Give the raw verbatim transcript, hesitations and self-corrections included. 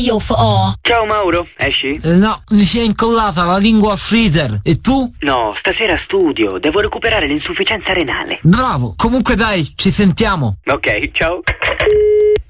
Io for Ciao Mauro, esci? Eh, no, mi si è incollata la lingua al freezer. E tu? No, stasera studio, devo recuperare l'insufficienza renale. Bravo, comunque dai, ci sentiamo. Ok, ciao.